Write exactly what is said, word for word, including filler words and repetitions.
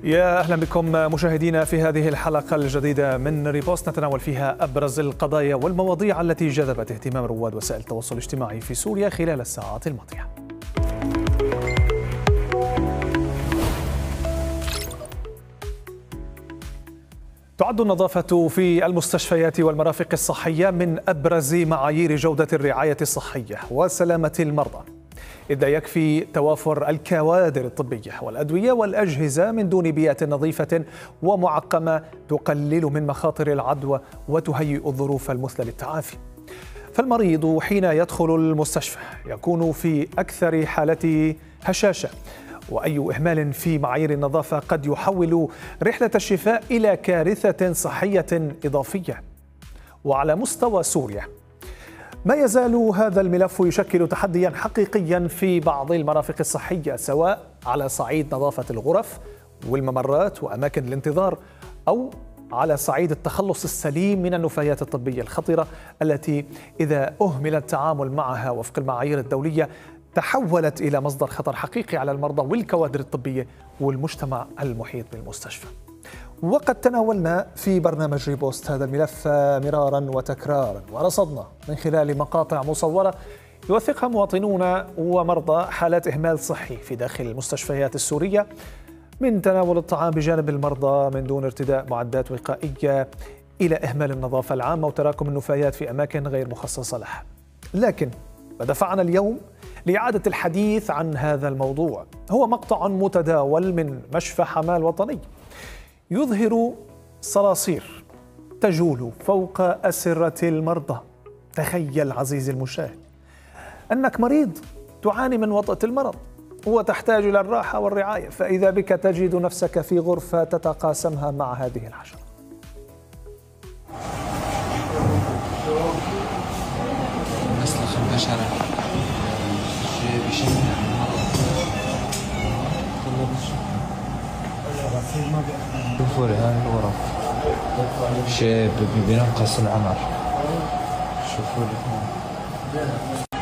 يا أهلا بكم مشاهدينا في هذه الحلقة الجديدة من ريبوست، نتناول فيها أبرز القضايا والمواضيع التي جذبت اهتمام رواد وسائل التواصل الاجتماعي في سوريا خلال الساعات الماضية. تعد النظافة في المستشفيات والمرافق الصحية من أبرز معايير جودة الرعاية الصحية وسلامة المرضى، إذ يكفي توافر الكوادر الطبية والأدوية والأجهزة من دون بيئة نظيفة ومعقمة تقلل من مخاطر العدوى وتهيئ الظروف المثلى للتعافي. فالمريض حين يدخل المستشفى يكون في أكثر حالته هشاشة، وأي إهمال في معايير النظافة قد يحول رحلة الشفاء إلى كارثة صحية إضافية. وعلى مستوى سوريا ما يزال هذا الملف يشكل تحديا حقيقيا في بعض المرافق الصحية، سواء على صعيد نظافة الغرف والممرات وأماكن الانتظار، أو على صعيد التخلص السليم من النفايات الطبية الخطرة التي إذا أهمل التعامل معها وفق المعايير الدولية تحولت إلى مصدر خطر حقيقي على المرضى والكوادر الطبية والمجتمع المحيط بالمستشفى. وقد تناولنا في برنامج ريبوست هذا الملف مرارا وتكرارا، ورصدنا من خلال مقاطع مصورة يوثقها مواطنون ومرضى حالات إهمال صحي في داخل المستشفيات السورية، من تناول الطعام بجانب المرضى من دون ارتداء معدات وقائية إلى إهمال النظافة العامة وتراكم النفايات في أماكن غير مخصصة لها. لكن ما دفعنا اليوم لإعادة الحديث عن هذا الموضوع هو مقطع متداول من مشفى حماة الوطني يظهر صراصير تجول فوق أسرة المرضى. تخيل عزيزي المشاهد أنك مريض تعاني من وطأة المرض وتحتاج إلى الراحة والرعاية، فإذا بك تجد نفسك في غرفة تتقاسمها مع هذه الحشرة. شوفوا لي هاي الغرف، شاب بينقص العمر، شوفوا لي.